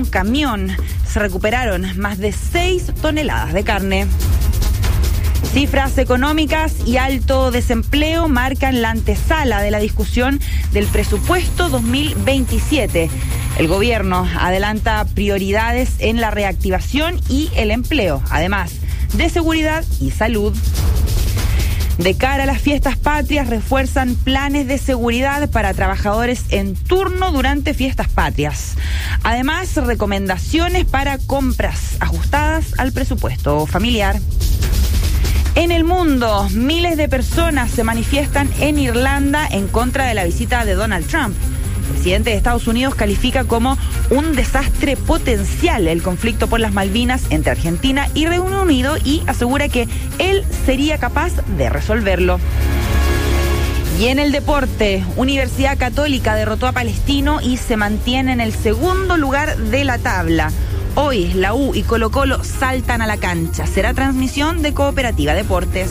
un camión. Se recuperaron más de 6 toneladas de carne. Cifras económicas y alto desempleo marcan la antesala de la discusión del presupuesto 2027. El gobierno adelanta prioridades en la reactivación y el empleo, además de seguridad y salud. De cara a las fiestas patrias, refuerzan planes de seguridad para trabajadores en turno durante fiestas patrias. Además, recomendaciones para compras ajustadas al presupuesto familiar. En el mundo, miles de personas se manifiestan en Irlanda en contra de la visita de Donald Trump. El presidente de Estados Unidos califica como un desastre potencial el conflicto por las Malvinas entre Argentina y Reino Unido y asegura que él sería capaz de resolverlo. Y en el deporte, Universidad Católica derrotó a Palestino y se mantiene en el segundo lugar de la tabla. Hoy la U y Colo-Colo saltan a la cancha. Será transmisión de Cooperativa Deportes.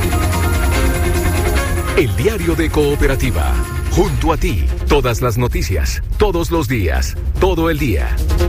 El diario de Cooperativa. Junto a ti, todas las noticias, todos los días, todo el día.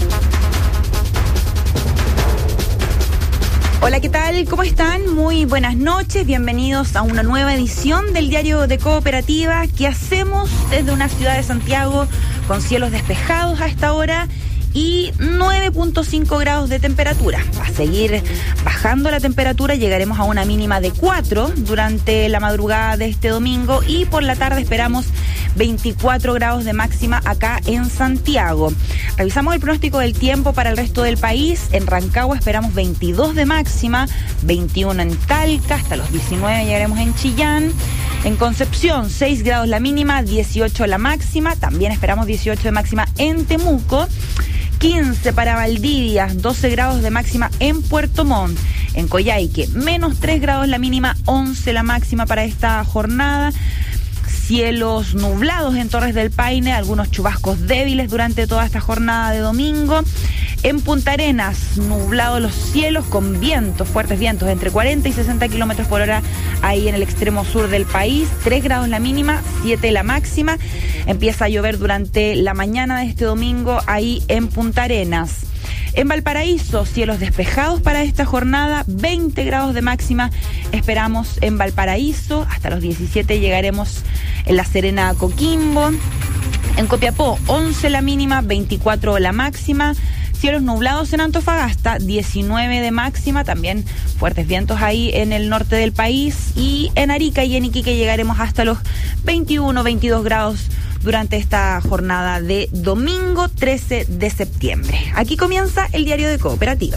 Hola, ¿qué tal? ¿Cómo están? Muy buenas noches. Bienvenidos a una nueva edición del diario de Cooperativa que hacemos desde una ciudad de Santiago con cielos despejados a esta hora y 9.5 grados de temperatura. Va a seguir bajando la temperatura, llegaremos a una mínima de 4 durante la madrugada de este domingo y por la tarde esperamos 24 grados de máxima acá en Santiago. Revisamos el pronóstico del tiempo para el resto del país. En Rancagua esperamos 22 de máxima, 21 en Talca, hasta los 19 llegaremos en Chillán. En Concepción, 6 grados la mínima, 18 la máxima. También esperamos 18 de máxima en Temuco. 15 para Valdivia, 12 grados de máxima en Puerto Montt. En Coyhaique, menos 3 grados la mínima, 11 la máxima para esta jornada. Cielos nublados en Torres del Paine, algunos chubascos débiles durante toda esta jornada de domingo. En Punta Arenas, nublados los cielos con vientos, fuertes vientos, entre 40 y 60 kilómetros por hora, ahí en el extremo sur del país. 3 grados la mínima, 7 la máxima. Empieza a llover durante la mañana de este domingo, ahí en Punta Arenas. En Valparaíso, cielos despejados para esta jornada, 20 grados de máxima esperamos en Valparaíso, hasta los 17 llegaremos en La Serena, Coquimbo. En Copiapó, 11 la mínima, 24 la máxima. Cielos nublados en Antofagasta, 19 de máxima, también fuertes vientos ahí en el norte del país. Y en Arica y en Iquique llegaremos hasta los 21, 22 grados durante esta jornada de domingo 13 de septiembre. Aquí comienza el diario de Cooperativa.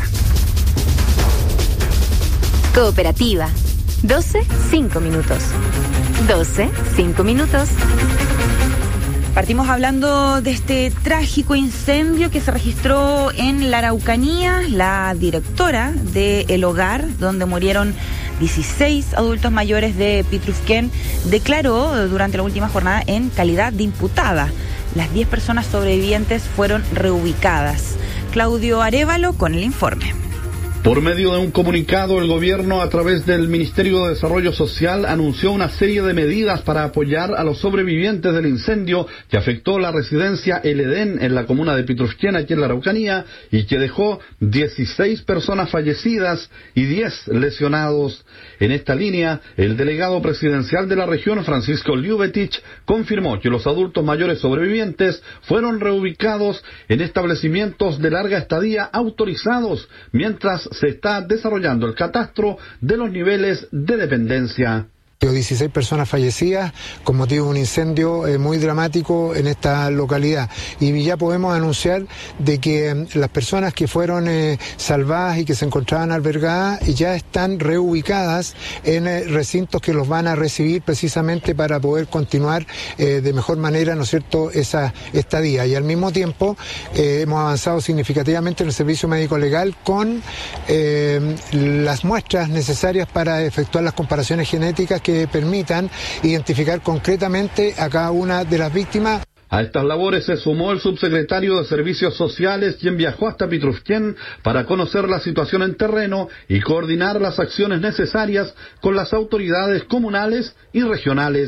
Cooperativa, 12, 5 minutos. 12, 5 minutos. Partimos hablando de este trágico incendio que se registró en la Araucanía. La directora del hogar donde murieron 16 adultos mayores de Pitrufquén declaró durante la última jornada en calidad de imputada. Las 10 personas sobrevivientes fueron reubicadas. Claudio Arévalo con el informe. Por medio de un comunicado, el gobierno, a través del Ministerio de Desarrollo Social, anunció una serie de medidas para apoyar a los sobrevivientes del incendio que afectó la residencia El Edén en la comuna de Pitrufquén, aquí en la Araucanía, y que dejó 16 personas fallecidas y 10 lesionados. En esta línea, el delegado presidencial de la región, Francisco Liubetich, confirmó que los adultos mayores sobrevivientes fueron reubicados en establecimientos de larga estadía autorizados, mientras se está desarrollando el catastro de los niveles de dependencia. 16 personas fallecidas con motivo de un incendio muy dramático en esta localidad. Y ya podemos anunciar de que las personas que fueron salvadas y que se encontraban albergadas ya están reubicadas en recintos que los van a recibir precisamente para poder continuar de mejor manera, ¿no es cierto?, esa estadía. Y al mismo tiempo hemos avanzado significativamente en el servicio médico legal con las muestras necesarias para efectuar las comparaciones genéticas que permitan identificar concretamente a cada una de las víctimas. A estas labores se sumó el subsecretario de Servicios Sociales, quien viajó hasta Pitrufquén para conocer la situación en terreno y coordinar las acciones necesarias con las autoridades comunales y regionales.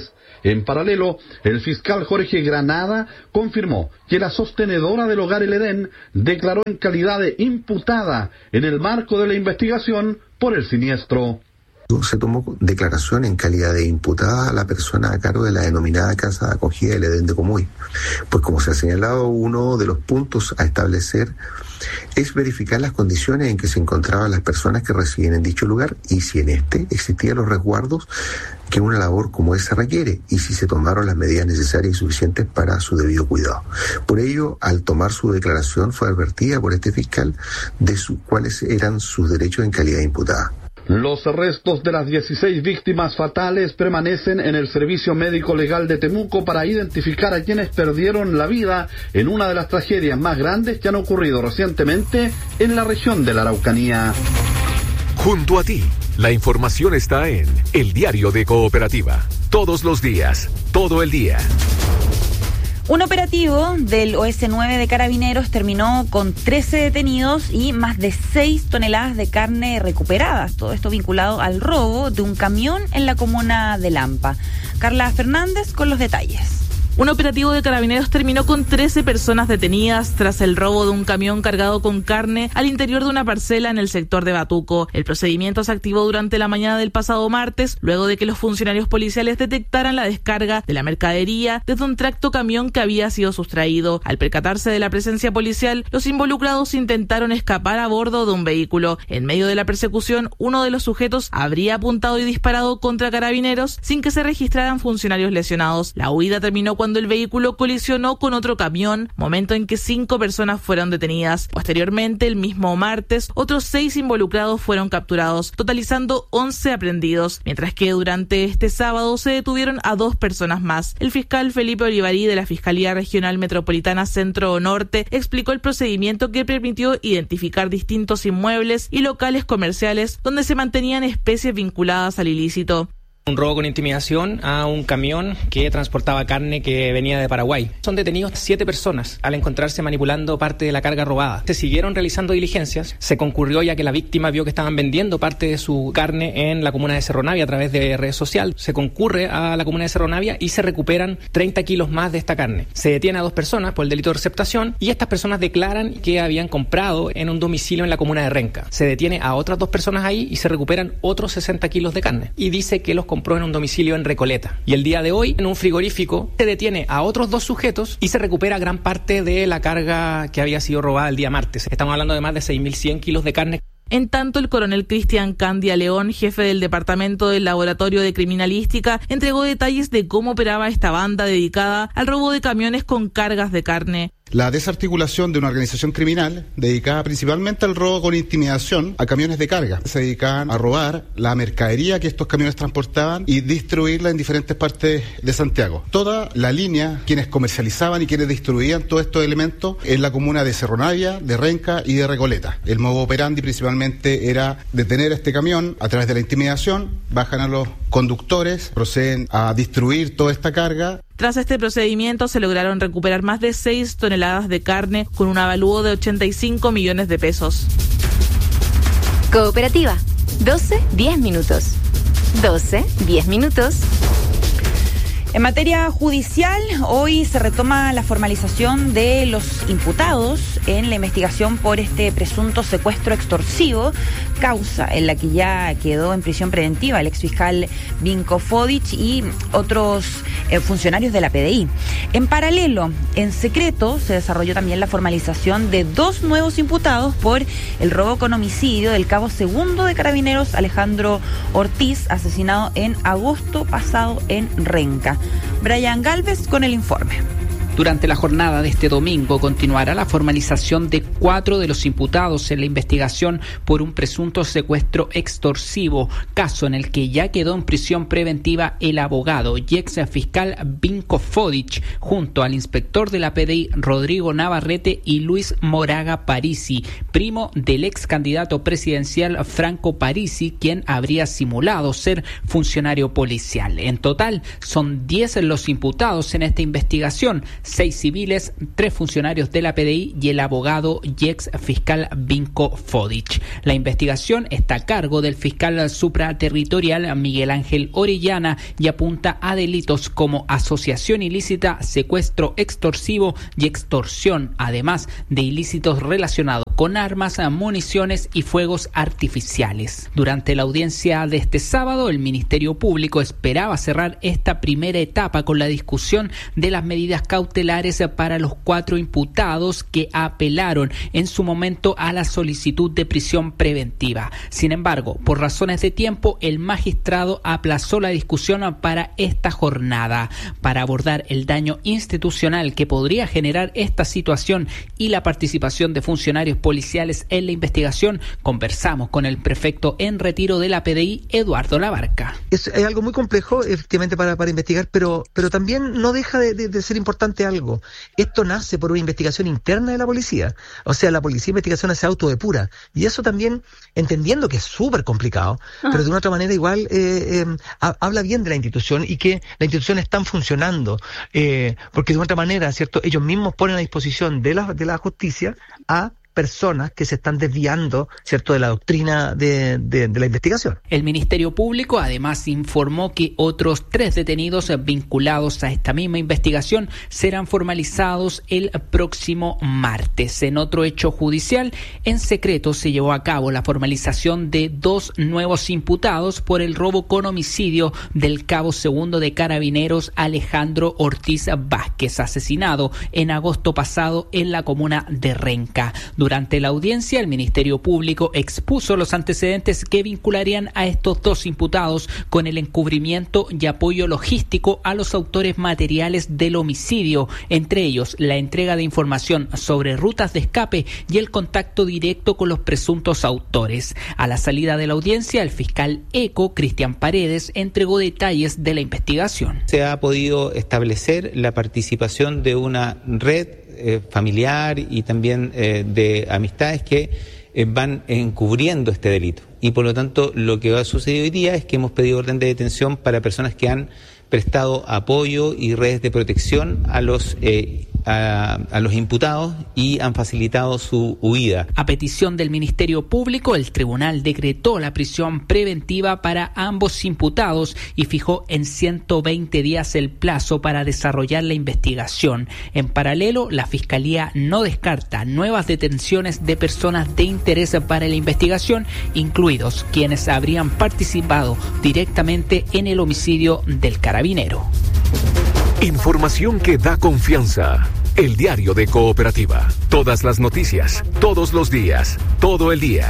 En paralelo, el fiscal Jorge Granada confirmó que la sostenedora del Hogar El Edén declaró en calidad de imputada en el marco de la investigación por el siniestro. Se tomó declaración en calidad de imputada a la persona a cargo de la denominada Casa de Acogida El Edén de Comuy. Pues como se ha señalado, uno de los puntos a establecer es verificar las condiciones en que se encontraban las personas que residen en dicho lugar y si en este existían los resguardos que una labor como esa requiere y si se tomaron las medidas necesarias y suficientes para su debido cuidado. Por ello, al tomar su declaración fue advertida por este fiscal de cuáles eran sus derechos en calidad de imputada. Los restos de las 16 víctimas fatales permanecen en el Servicio Médico Legal de Temuco para identificar a quienes perdieron la vida en una de las tragedias más grandes que han ocurrido recientemente en la región de la Araucanía. Junto a ti, la información está en El Diario de Cooperativa. Todos los días, todo el día. Un operativo del OS9 de Carabineros terminó con 13 detenidos y más de 6 toneladas de carne recuperadas. Todo esto vinculado al robo de un camión en la comuna de Lampa. Carla Fernández con los detalles. Un operativo de Carabineros terminó con 13 personas detenidas tras el robo de un camión cargado con carne al interior de una parcela en el sector de Batuco. El procedimiento se activó durante la mañana del pasado martes, luego de que los funcionarios policiales detectaran la descarga de la mercadería desde un tracto camión que había sido sustraído. Al percatarse de la presencia policial, los involucrados intentaron escapar a bordo de un vehículo. En medio de la persecución, uno de los sujetos habría apuntado y disparado contra Carabineros sin que se registraran funcionarios lesionados. La huida terminó cuando el vehículo colisionó con otro camión, momento en que 5 personas fueron detenidas. Posteriormente, el mismo martes, otros 6 involucrados fueron capturados, totalizando 11 aprehendidos, mientras que durante este sábado se detuvieron a 2 personas más. El fiscal Felipe Olivarí de la Fiscalía Regional Metropolitana Centro Norte explicó el procedimiento que permitió identificar distintos inmuebles y locales comerciales donde se mantenían especies vinculadas al ilícito. Un robo con intimidación a un camión que transportaba carne que venía de Paraguay. Son detenidos 7 personas al encontrarse manipulando parte de la carga robada. Se siguieron realizando diligencias. Se concurrió ya que la víctima vio que estaban vendiendo parte de su carne en la comuna de Cerro Navia a través de redes sociales. Se concurre a la comuna de Cerro Navia y se recuperan 30 kilos más de esta carne. Se detiene a 2 personas por el delito de receptación y estas personas declaran que habían comprado en un domicilio en la comuna de Renca. Se detiene a otras 2 personas ahí y se recuperan otros 60 kilos de carne. Y dice que los compró en un domicilio en Recoleta. Y el día de hoy, en un frigorífico, se detiene a otros 2 sujetos y se recupera gran parte de la carga que había sido robada el día martes. Estamos hablando de más de 6.100 kilos de carne. En tanto, el coronel Cristian Candia León, jefe del Departamento del Laboratorio de Criminalística, entregó detalles de cómo operaba esta banda dedicada al robo de camiones con cargas de carne. La desarticulación de una organización criminal dedicada principalmente al robo con intimidación a camiones de carga. Se dedicaban a robar la mercadería que estos camiones transportaban y distribuirla en diferentes partes de Santiago. Toda la línea, quienes comercializaban y quienes distribuían todos estos elementos en la comuna de Cerro Navia, de Renca y de Recoleta. El modo operandi principalmente era detener este camión a través de la intimidación, bajan a los conductores, proceden a distribuir toda esta carga. Tras este procedimiento se lograron recuperar más de 6 toneladas de carne con un avalúo de 85 millones de pesos. Cooperativa, 12-10 minutos. 12-10 minutos. En materia judicial, hoy se retoma la formalización de los imputados en la investigación por este presunto secuestro extorsivo, causa en la que ya quedó en prisión preventiva el exfiscal Vinko Fodic y otros funcionarios de la PDI. En paralelo, en secreto, se desarrolló también la formalización de 2 nuevos imputados por el robo con homicidio del cabo segundo de Carabineros, Alejandro Ortiz, asesinado en agosto pasado en Renca. Brian Galvez con el informe. Durante la jornada de este domingo continuará la formalización de 4 de los imputados en la investigación por un presunto secuestro extorsivo, caso en el que ya quedó en prisión preventiva el abogado y ex fiscal Vinko Fodic, junto al inspector de la PDI Rodrigo Navarrete y Luis Moraga Parisi, primo del ex candidato presidencial Franco Parisi, quien habría simulado ser funcionario policial. En total, son 10 los imputados en esta investigación. 6 civiles, 3 funcionarios de la PDI y el abogado y ex fiscal Vinko Fodic. La investigación está a cargo del fiscal supraterritorial Miguel Ángel Orellana y apunta a delitos como asociación ilícita, secuestro extorsivo y extorsión, además de ilícitos relacionados con armas, municiones y fuegos artificiales. Durante la audiencia de este sábado, el Ministerio Público esperaba cerrar esta primera etapa con la discusión de las medidas cautelares para los 4 imputados que apelaron en su momento a la solicitud de prisión preventiva. Sin embargo, por razones de tiempo, el magistrado aplazó la discusión para esta jornada. Para abordar el daño institucional que podría generar esta situación y la participación de funcionarios policiales en la investigación, conversamos con el prefecto en retiro de la PDI, Eduardo Labarca. Es algo muy complejo, efectivamente, para investigar, pero también no deja de ser importante algo. Esto nace por una investigación interna de la policía. O sea, la policía de investigación se autodepura. Y eso también, entendiendo que es súper complicado, pero de una otra manera igual habla bien de la institución y que las instituciones están funcionando. Porque de una otra manera, ¿cierto?, ellos mismos ponen a disposición de la justicia a personas que se están desviando, ¿cierto?, de la doctrina de la investigación. El Ministerio Público además informó que otros 3 detenidos vinculados a esta misma investigación serán formalizados el próximo martes. En otro hecho judicial, en secreto se llevó a cabo la formalización de 2 nuevos imputados por el robo con homicidio del cabo segundo de Carabineros Alejandro Ortiz Vázquez, asesinado en agosto pasado en la comuna de Renca. Durante la audiencia, el Ministerio Público expuso los antecedentes que vincularían a estos 2 imputados con el encubrimiento y apoyo logístico a los autores materiales del homicidio, entre ellos la entrega de información sobre rutas de escape y el contacto directo con los presuntos autores. A la salida de la audiencia, el fiscal ECO, Cristian Paredes, entregó detalles de la investigación. Se ha podido establecer la participación de una red familiar y también de amistades que van encubriendo este delito. Y por lo tanto, lo que ha sucedido hoy día es que hemos pedido orden de detención para personas que han prestado apoyo y redes de protección a los imputados y han facilitado su huida. A petición del Ministerio Público, el tribunal decretó la prisión preventiva para ambos imputados y fijó en 120 días el plazo para desarrollar la investigación. En paralelo, la Fiscalía no descarta nuevas detenciones de personas de interés para la investigación, incluidos quienes habrían participado directamente en el homicidio del carabinero. Información que da confianza. El diario de Cooperativa. Todas las noticias, todos los días, todo el día.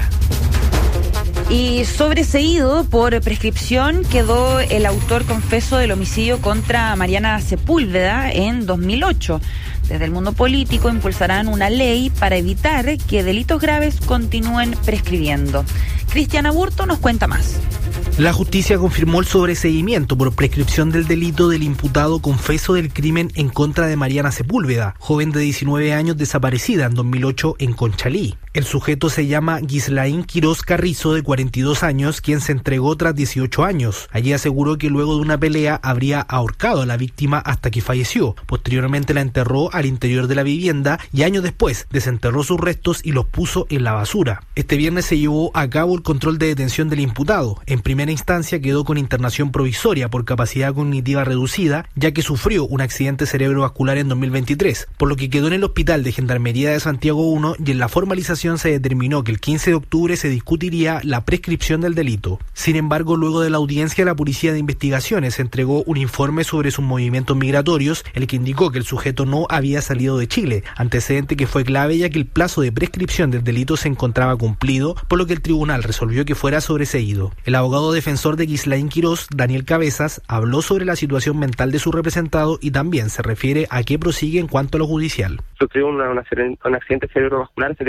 Y sobreseído por prescripción quedó el autor confeso del homicidio contra Mariana Sepúlveda en 2008. Desde el mundo político impulsarán una ley para evitar que delitos graves continúen prescribiendo. Cristian Aburto nos cuenta más. La justicia confirmó el sobreseimiento por prescripción del delito del imputado confeso del crimen en contra de Mariana Sepúlveda, joven de 19 años desaparecida en 2008 en Conchalí. El sujeto se llama Ghislain Quiroz Carrizo, de 42 años, quien se entregó tras 18 años. Allí aseguró que luego de una pelea habría ahorcado a la víctima hasta que falleció. Posteriormente la enterró al interior de la vivienda y años después desenterró sus restos y los puso en la basura. Este viernes se llevó a cabo el control de detención del imputado. En primera instancia quedó con internación provisoria por capacidad cognitiva reducida, ya que sufrió un accidente cerebrovascular en 2023, por lo que quedó en el Hospital de Gendarmería de Santiago 1 y en la formalización se determinó que el 15 de octubre se discutiría la prescripción del delito. Sin embargo, luego de la audiencia, la Policía de Investigaciones entregó un informe sobre sus movimientos migratorios, el que indicó que el sujeto no había salido de Chile, antecedente que fue clave ya que el plazo de prescripción del delito se encontraba cumplido, por lo que el tribunal resolvió que fuera sobreseído. El abogado defensor de Ghislain Quiroz, Daniel Cabezas, habló sobre la situación mental de su representado y también se refiere a qué prosigue en cuanto a lo judicial. Sufrió un accidente cerebrovascular hace 3 años atrás.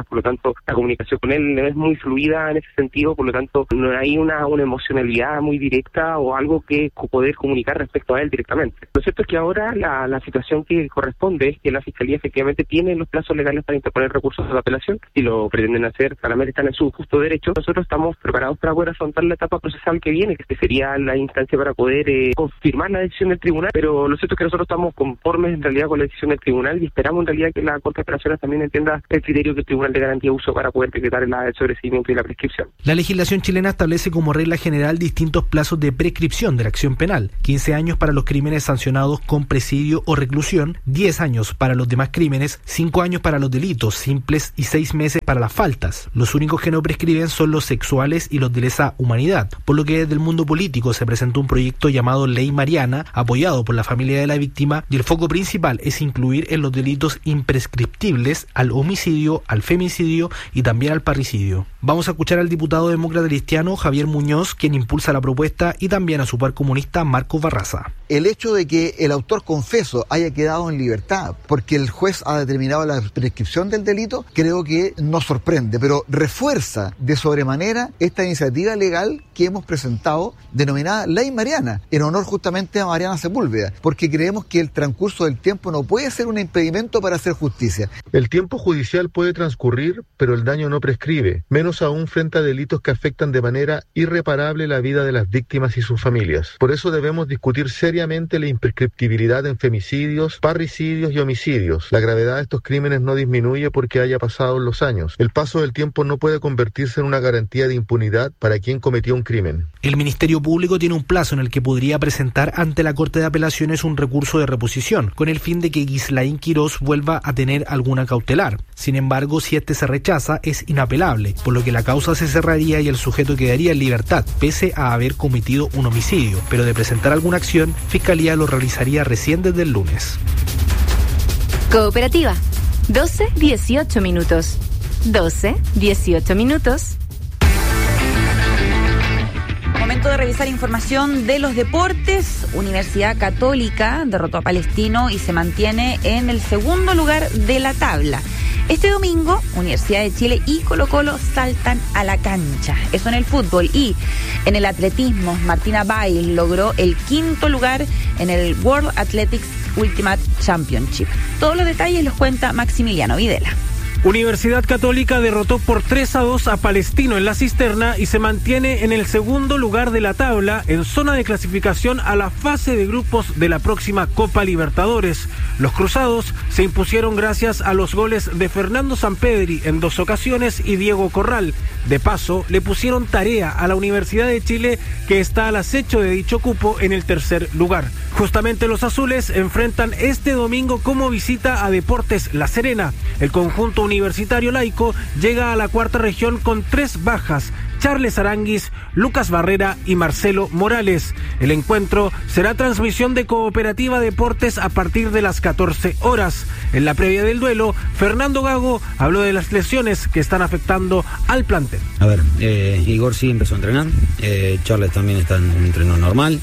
personas, por lo tanto la comunicación con él es muy fluida en ese sentido, por lo tanto no hay una emocionalidad muy directa o algo que poder comunicar respecto a él directamente. Lo cierto es que ahora la situación que corresponde es que la Fiscalía efectivamente tiene los plazos legales para interponer recursos de apelación y lo pretenden hacer, claramente están en su justo derecho. Nosotros estamos preparados para poder afrontar la etapa procesal que viene, que este sería la instancia para poder confirmar la decisión del tribunal, pero lo cierto es que nosotros estamos conformes en realidad con la decisión del tribunal y esperamos en realidad que la Corte de Apelaciones también entienda el criterio que el Tribunal de Garantía usó para poder decretar el sobreseimiento y la prescripción. La legislación chilena establece como regla general distintos plazos de prescripción de la acción penal: 15 años para los crímenes sancionados con presidio o reclusión, 10 años para los demás crímenes, 5 años para los delitos simples y 6 meses para las faltas. Los únicos que no prescriben son los sexuales y los de lesa humanidad, por lo que desde el mundo político se presentó un proyecto llamado Ley Mariana, apoyado por la familia de la víctima, y el foco principal es incluir en los delitos imprescriptibles al homicidio, al femicidio y también al parricidio. Vamos a escuchar al diputado demócrata cristiano Javier Muñoz, quien impulsa la propuesta, y también a su par comunista Marcos Barraza. El hecho de que el autor confeso haya quedado en libertad porque el juez ha determinado la prescripción del delito, creo que nos sorprende, pero refuerza de sobremanera esta iniciativa legal que hemos presentado, denominada Ley Mariana, en honor justamente a Mariana Sepúlveda, porque creemos que el transcurso del tiempo no puede ser un impedimento para hacer justicia. El tiempo judicial puede transcurrir, pero el daño no prescribe, menos aún frente a delitos que afectan de manera irreparable la vida de las víctimas y sus familias. Por eso debemos discutir seriamente la imprescriptibilidad en femicidios, parricidios y homicidios. La gravedad de estos crímenes no disminuye porque haya pasado los años. El paso del tiempo no puede convertirse en una garantía de impunidad para quien cometió un crimen. El Ministerio Público tiene un plazo en el que podría presentar ante la Corte de Apelaciones un recurso de reposición, con el fin de que Ghislain Quirós vuelva a tener alguna cautelar. Sin embargo, si este se rechaza, es inapelable, por lo que la causa se cerraría y el sujeto quedaría en libertad, pese a haber cometido un homicidio. Pero de presentar alguna acción, Fiscalía lo realizaría recién desde el lunes. Cooperativa. 12-18 minutos. 12-18 minutos. Momento de revisar información de los deportes. Universidad Católica derrotó a Palestino y se mantiene en el segundo lugar de la tabla. Este domingo, Universidad de Chile y Colo-Colo saltan a la cancha. Eso en el fútbol. Y en el atletismo, Martina Bail logró el 5º lugar en el World Athletics Ultimate Championship. Todos los detalles los cuenta Maximiliano Videla. Universidad Católica derrotó por 3-2 a Palestino en la Cisterna y se mantiene en el segundo lugar de la tabla en zona de clasificación a la fase de grupos de la próxima Copa Libertadores. Los cruzados se impusieron gracias a los goles de Fernando Sampedri en 2 ocasiones y Diego Corral. De paso, le pusieron tarea a la Universidad de Chile, que está al acecho de dicho cupo en el 3er lugar. Justamente los azules enfrentan este domingo como visita a Deportes La Serena. El conjunto universitario laico llega a la 4ª región con 3 bajas: Charles Aranguis, Lucas Barrera y Marcelo Morales. El encuentro será transmisión de Cooperativa Deportes a partir de las 14 horas. En la previa del duelo, Fernando Gago habló de las lesiones que están afectando al plantel. A ver, Igor sí empezó a entrenar, Charles también está en un entreno normal,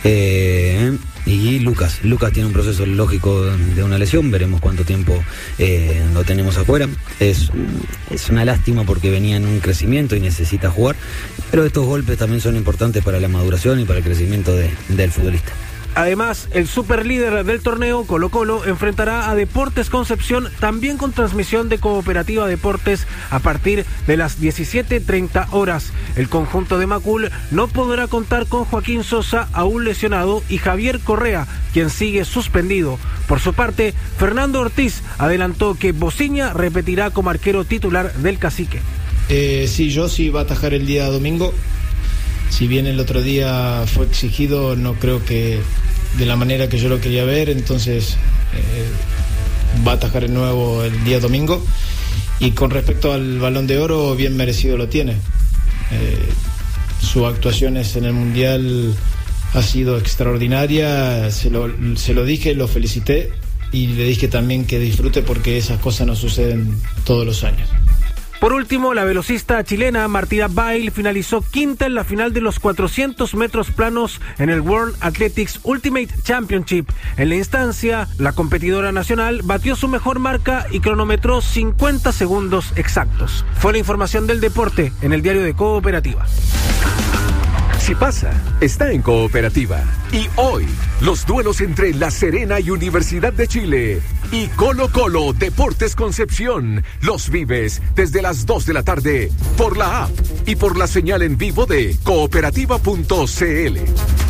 y Lucas tiene un proceso lógico de una lesión, veremos cuánto tiempo lo tenemos afuera. Es una lástima porque venía en un crecimiento y necesita jugar, pero estos golpes también son importantes para la maduración y para el crecimiento del futbolista. Además, el superlíder del torneo, Colo-Colo, enfrentará a Deportes Concepción, también con transmisión de Cooperativa Deportes a partir de las 17:30 horas. El conjunto de Macul no podrá contar con Joaquín Sosa, aún lesionado, y Javier Correa, quien sigue suspendido. Por su parte, Fernando Ortiz adelantó que Bociña repetirá como arquero titular del Cacique. Sí, Josi va a atajar el día domingo. Si bien el otro día fue exigido, no creo que de la manera que yo lo quería ver, entonces va a atajar de nuevo el día domingo. Y con respecto al Balón de Oro, bien merecido lo tiene. Sus actuaciones en el Mundial ha sido extraordinaria, se lo dije, lo felicité y le dije también que disfrute porque esas cosas no suceden todos los años. Por último, la velocista chilena Martina Bail finalizó quinta en la final de los 400 metros planos en el World Athletics Ultimate Championship. En la instancia, la competidora nacional batió su mejor marca y cronometró 50 segundos exactos. Fue la información del deporte en el diario de Cooperativa. Si pasa, está en Cooperativa. Y hoy, los duelos entre La Serena y Universidad de Chile y Colo-Colo Deportes Concepción los vives desde las 2 de la tarde por la app y por la señal en vivo de cooperativa.cl.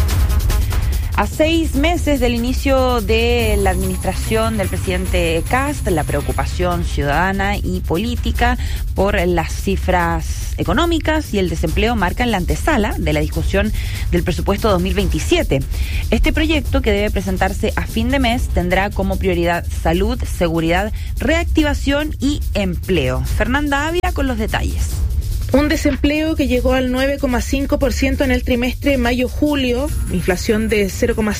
A 6 meses del inicio de la administración del presidente Kast, la preocupación ciudadana y política por las cifras económicas y el desempleo marcan la antesala de la discusión del presupuesto 2027. Este proyecto, que debe presentarse a fin de mes, tendrá como prioridad salud, seguridad, reactivación y empleo. Fernanda Avia con los detalles. Un desempleo que llegó al 9,5% en el trimestre mayo-julio, inflación de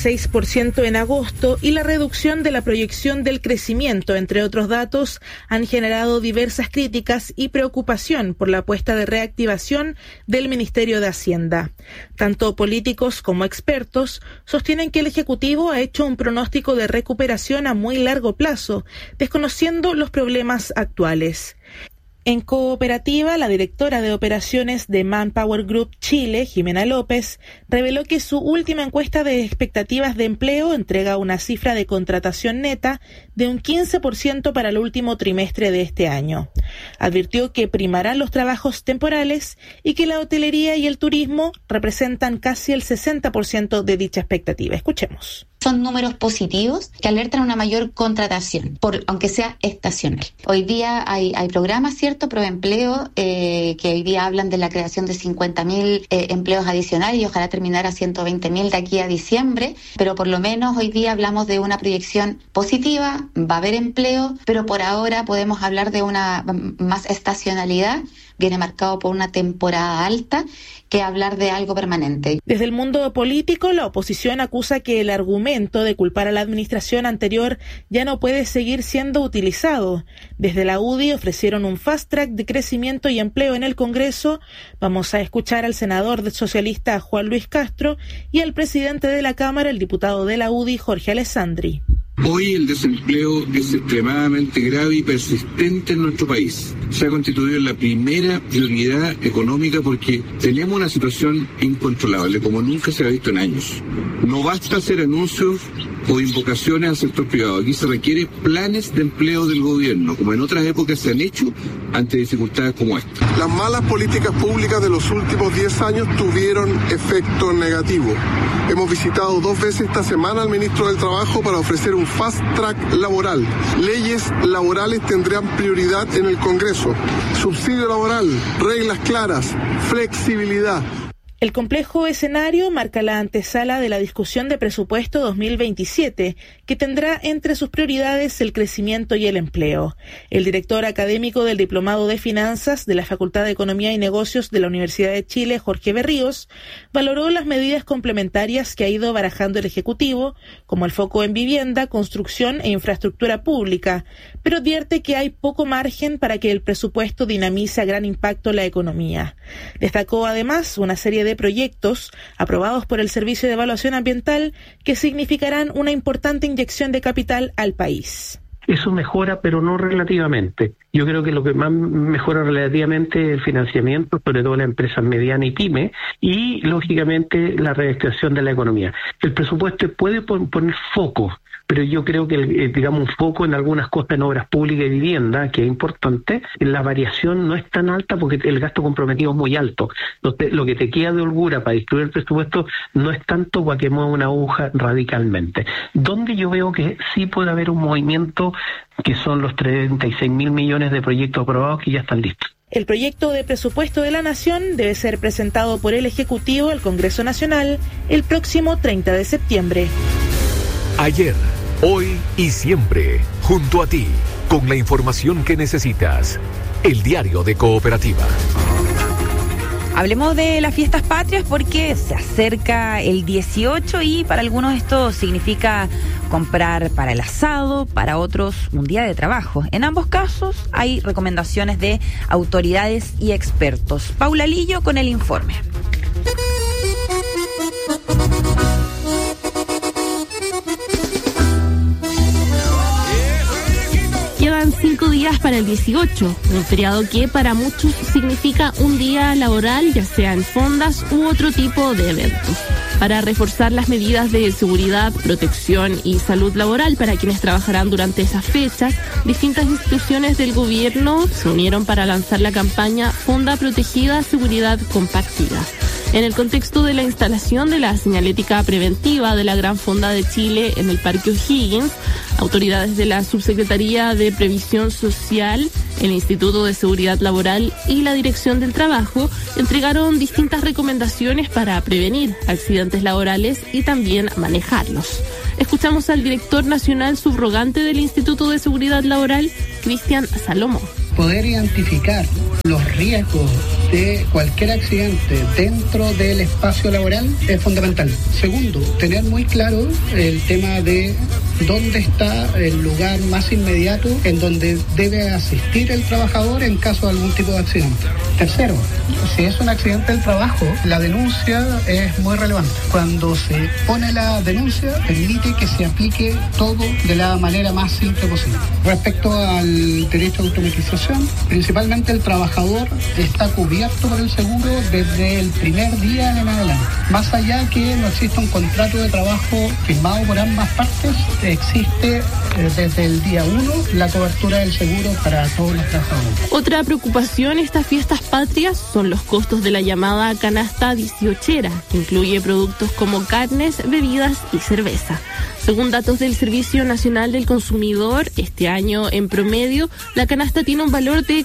0,6% en agosto y la reducción de la proyección del crecimiento, entre otros datos, han generado diversas críticas y preocupación por la apuesta de reactivación del Ministerio de Hacienda. Tanto políticos como expertos sostienen que el Ejecutivo ha hecho un pronóstico de recuperación a muy largo plazo, desconociendo los problemas actuales. En Cooperativa, la directora de operaciones de Manpower Group Chile, Jimena López, reveló que su última encuesta de expectativas de empleo entrega una cifra de contratación neta de un 15% para el último trimestre de este año. Advirtió que primarán los trabajos temporales y que la hotelería y el turismo representan casi el 60% de dicha expectativa. Escuchemos. Son números positivos que alertan a una mayor contratación, aunque sea estacional. Hoy día hay programas, ¿cierto? Proempleo, que hoy día hablan de la creación de 50.000 empleos adicionales y ojalá terminar a 120.000 de aquí a diciembre, pero por lo menos hoy día hablamos de una proyección positiva, va a haber empleo, pero por ahora podemos hablar de una más estacionalidad, viene marcado por una temporada alta, que hablar de algo permanente. Desde el mundo político, la oposición acusa que el argumento de culpar a la administración anterior ya no puede seguir siendo utilizado. Desde la UDI ofrecieron un fast track de crecimiento y empleo en el Congreso. Vamos a escuchar al senador socialista Juan Luis Castro y al presidente de la Cámara, el diputado de la UDI, Jorge Alessandri. Hoy el desempleo es extremadamente grave y persistente en nuestro país. Se ha constituido en la primera prioridad económica porque tenemos una situación incontrolable como nunca se ha visto en años. No basta hacer anuncios o invocaciones al sector privado. Aquí se requiere planes de empleo del gobierno, como en otras épocas se han hecho ante dificultades como esta. Las malas políticas públicas de los últimos 10 años tuvieron efecto negativo. Hemos visitado 2 veces esta semana al ministro del Trabajo para ofrecer un fast track laboral. Leyes laborales tendrán prioridad en el Congreso. Subsidio laboral, reglas claras, flexibilidad. El complejo escenario marca la antesala de la discusión de presupuesto 2027, que tendrá entre sus prioridades el crecimiento y el empleo. El director académico del Diplomado de Finanzas de la Facultad de Economía y Negocios de la Universidad de Chile, Jorge Berríos, valoró las medidas complementarias que ha ido barajando el Ejecutivo, como el foco en vivienda, construcción e infraestructura pública, pero advierte que hay poco margen para que el presupuesto dinamice a gran impacto la economía. Destacó además una serie de proyectos aprobados por el Servicio de Evaluación Ambiental que significarán una importante inyección de capital al país. Eso mejora, pero no relativamente. Yo creo que lo que más mejora relativamente es el financiamiento, sobre todo las empresas medianas y pymes, y lógicamente la reactivación de la economía. El presupuesto puede poner foco, pero yo creo que, digamos, un foco en algunas cosas en obras públicas y vivienda, que es importante, la variación no es tan alta porque el gasto comprometido es muy alto. Entonces, lo que te queda de holgura para distribuir el presupuesto no es tanto para que mueva una aguja radicalmente. Donde yo veo que sí puede haber un movimiento, que son los 36.000 millones de proyectos aprobados que ya están listos. El proyecto de presupuesto de la Nación debe ser presentado por el Ejecutivo al Congreso Nacional el próximo 30 de septiembre. Ayer, hoy y siempre, junto a ti, con la información que necesitas. El diario de Cooperativa. Hablemos de las fiestas patrias porque se acerca el 18 y para algunos esto significa comprar para el asado, para otros un día de trabajo. En ambos casos hay recomendaciones de autoridades y expertos. Paula Lillo con el informe. Quedan 5 días para el 18, un feriado que para muchos significa un día laboral, ya sea en fondas u otro tipo de eventos. Para reforzar las medidas de seguridad, protección y salud laboral para quienes trabajarán durante esas fechas, distintas instituciones del gobierno se unieron para lanzar la campaña Fonda Protegida, Seguridad Compartida. En el contexto de la instalación de la señalética preventiva de la Gran Fonda de Chile en el Parque O'Higgins, autoridades de la Subsecretaría de Previsión Social, el Instituto de Seguridad Laboral y la Dirección del Trabajo entregaron distintas recomendaciones para prevenir accidentes laborales y también manejarlos. Escuchamos al director nacional subrogante del Instituto de Seguridad Laboral, Cristian Salomón. Poder identificar los riesgos de cualquier accidente dentro del espacio laboral es fundamental. Segundo, tener muy claro el tema de dónde está el lugar más inmediato en donde debe asistir el trabajador en caso de algún tipo de accidente. Tercero, si es un accidente del trabajo, la denuncia es muy relevante. Cuando se pone la denuncia, permite que se aplique todo de la manera más simple posible. Respecto al derecho de automatización, principalmente el trabajador está cubierto por el seguro desde el primer día en adelante. Más allá que no exista un contrato de trabajo firmado por ambas partes, existe desde el día 1 la cobertura del seguro para todos los trabajadores. Otra preocupación estas fiestas patrias son los costos de la llamada canasta 18era, que incluye productos como carnes, bebidas y cerveza. Según datos del Servicio Nacional del Consumidor, este año en promedio la canasta tiene un valor de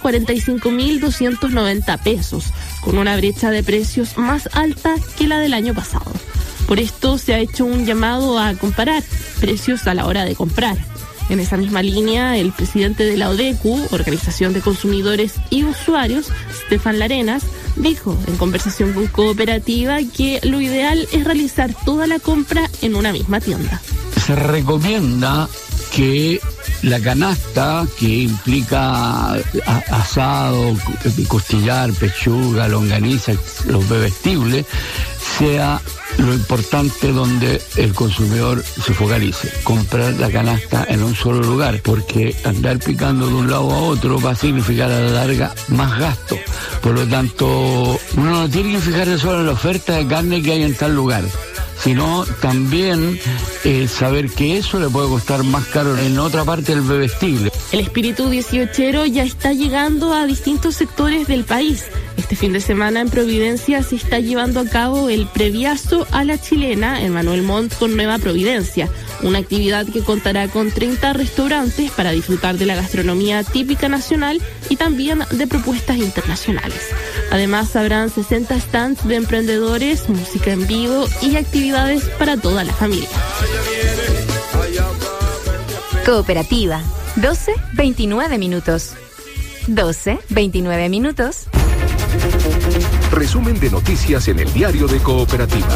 45.290 pesos, con una brecha de precios más alta que la del año pasado. Por esto se ha hecho un llamado a comparar precios a la hora de comprar. En esa misma línea, el presidente de la ODECU, Organización de Consumidores y Usuarios, Stefan Larenas, dijo en conversación con Cooperativa que lo ideal es realizar toda la compra en una misma tienda. Se recomienda que la canasta, que implica asado, costillar, pechuga, longaniza, los bebestibles, sea lo importante donde el consumidor se focalice. Comprar la canasta en un solo lugar, porque andar picando de un lado a otro va a significar a la larga más gasto. Por lo tanto, uno no tiene que fijarse solo en la oferta de carne que hay en tal lugar, sino también saber que eso le puede costar más caro en otra parte del bebestible. El espíritu 18ero ya está llegando a distintos sectores del país. Este fin de semana en Providencia se está llevando a cabo el Previazo a la Chilena en Manuel Montt con Nueva Providencia, una actividad que contará con 30 restaurantes para disfrutar de la gastronomía típica nacional y también de propuestas internacionales. Además, habrán 60 stands de emprendedores, música en vivo y actividades para toda la familia. Cooperativa, 12:29 minutos. 12:29 minutos. Resumen de noticias en el diario de Cooperativa.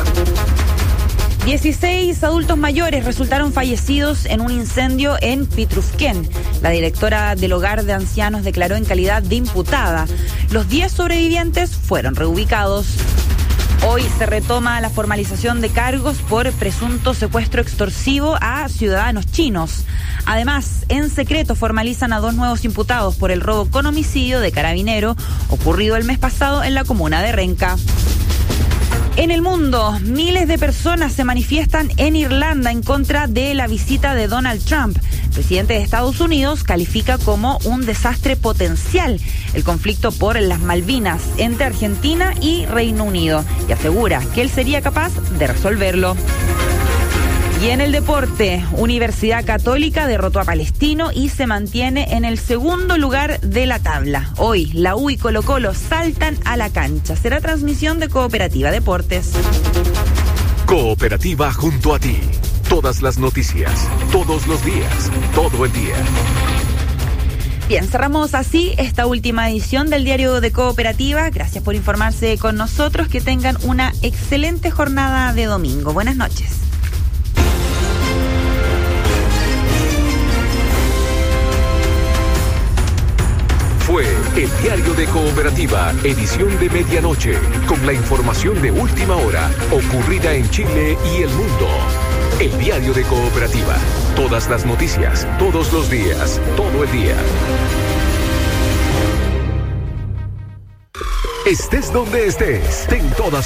16 adultos mayores resultaron fallecidos en un incendio en Pitrufquén. La directora del hogar de ancianos declaró en calidad de imputada. Los 10 sobrevivientes fueron reubicados. Hoy se retoma la formalización de cargos por presunto secuestro extorsivo a ciudadanos chinos. Además, en secreto formalizan a 2 nuevos imputados por el robo con homicidio de carabinero ocurrido el mes pasado en la comuna de Renca. En el mundo, miles de personas se manifiestan en Irlanda en contra de la visita de Donald Trump. El presidente de Estados Unidos califica como un desastre potencial el conflicto por las Malvinas entre Argentina y Reino Unido y asegura que él sería capaz de resolverlo. Y en el deporte, Universidad Católica derrotó a Palestino y se mantiene en el segundo lugar de la tabla. Hoy, la U y Colo-Colo saltan a la cancha. Será transmisión de Cooperativa Deportes. Cooperativa junto a ti. Todas las noticias, todos los días, todo el día. Bien, cerramos así esta última edición del Diario de Cooperativa. Gracias por informarse con nosotros. Que tengan una excelente jornada de domingo. Buenas noches. El Diario de Cooperativa, edición de medianoche, con la información de última hora ocurrida en Chile y el mundo. El Diario de Cooperativa. Todas las noticias, todos los días, todo el día. Estés donde estés, ten todas